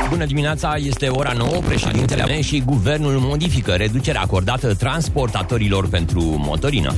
Bună dimineața, este ora 9, președintele și guvernul modifică reducerea acordată transportatorilor pentru motorină.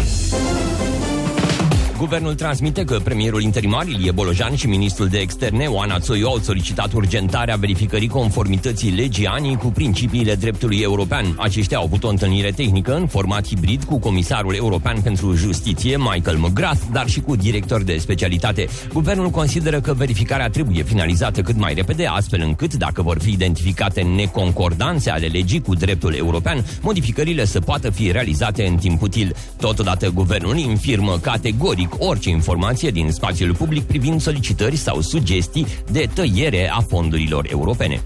Guvernul transmite că premierul interimar Ilie Bolojan și ministrul de externe Oana Țoiu au solicitat urgentarea verificării conformității legii ANI cu principiile dreptului european. Aceștia au avut o întâlnire tehnică în format hibrid cu comisarul european pentru justiție Michael McGrath, dar și cu directori de specialitate. Guvernul consideră că verificarea trebuie finalizată cât mai repede, astfel încât, dacă vor fi identificate neconcordanțe ale legii cu dreptul european, modificările să poată fi realizate în timp util. Totodată, guvernul infirmă categoric orice informație din spațiul public privind solicitări sau sugestii de tăiere a fondurilor europene.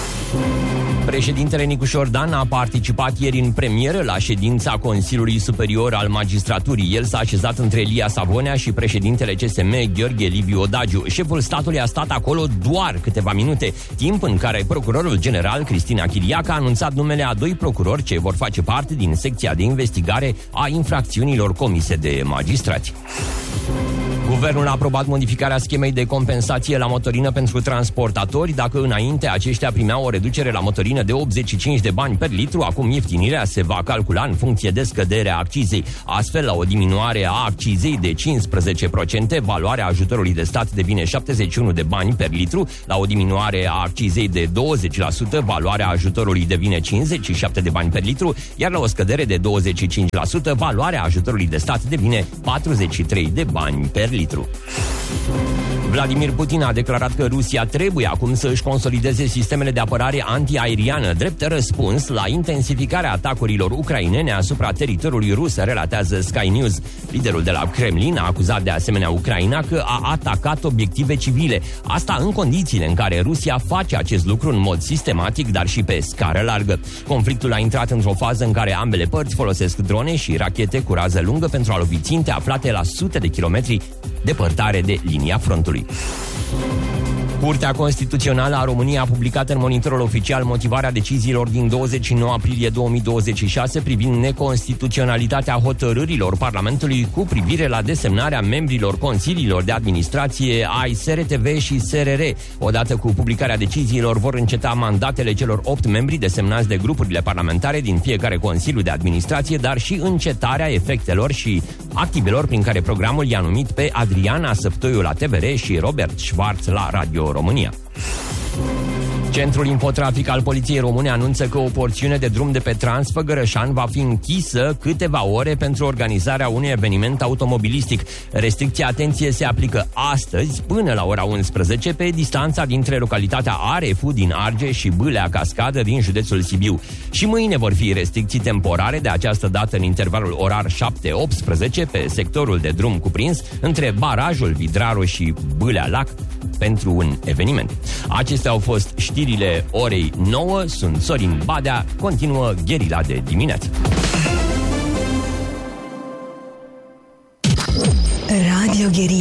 Președintele Nicușor Dan a participat ieri în premieră la ședința Consiliului Superior al Magistraturii. El s-a așezat între Elia Savonea și președintele CSM Gheorghe Liviu Odagiu. Șeful statului a stat acolo doar câteva minute, timp în care procurorul general Cristina Chiriac a anunțat numele a 2 procurori ce vor face parte din secția de investigare a infracțiunilor comise de magistrați. Guvernul a aprobat modificarea schemei de compensație la motorină pentru transportatori. Dacă înainte aceștia primeau o reducere la motorină de 85 de bani per litru, acum ieftinirea se va calcula în funcție de scăderea accizei. Astfel, la o diminuare a accizei de 15%, valoarea ajutorului de stat devine 71 de bani per litru. La o diminuare a accizei de 20%, valoarea ajutorului devine 57 de bani per litru, iar la o scădere de 25%, valoarea ajutorului de stat devine 43 de bani per litru. Vladimir Putin a declarat că Rusia trebuie acum să își consolideze sistemele de apărare antiaeriană, drept răspuns la intensificarea atacurilor ucrainene asupra teritoriului rus, relatează Sky News. Liderul de la Kremlin a acuzat de asemenea Ucraina că a atacat obiective civile. Asta în condițiile în care Rusia face acest lucru în mod sistematic, dar și pe scară largă. Conflictul a intrat într-o fază în care ambele părți folosesc drone și rachete cu rază lungă pentru a lovi ținte aflate la sute de kilometri depărtare de linia frontului. Curtea Constituțională a României a publicat în Monitorul Oficial motivarea deciziilor din 29 aprilie 2026 privind neconstituționalitatea hotărârilor Parlamentului cu privire la desemnarea membrilor consiliilor de administrație ai SRTV și SRR. Odată cu publicarea deciziilor vor înceta mandatele celor 8 membri desemnați de grupurile parlamentare din fiecare consiliu de administrație, dar și încetarea efectelor și activelor prin care programul i-a numit pe Adriana Săptoiu la TVR și Robert Schwarz la Radio România. Centrul Infotrafic al Poliției Române anunță că o porțiune de drum de pe Transfăgărășan va fi închisă câteva ore pentru organizarea unui eveniment automobilistic. Restricția, atenție, se aplică astăzi până la ora 11 pe distanța dintre localitatea Arefu din Argeș și Bâlea Cascadă din județul Sibiu. Și mâine vor fi restricții temporare, de această dată în intervalul orar 7-18 pe sectorul de drum cuprins între barajul Vidraru și Bâlea Lac pentru un eveniment. Acestea au fost știrile orei 9, sunt Sorin Badea, continuă Gherila de dimineață. Radio Gherila.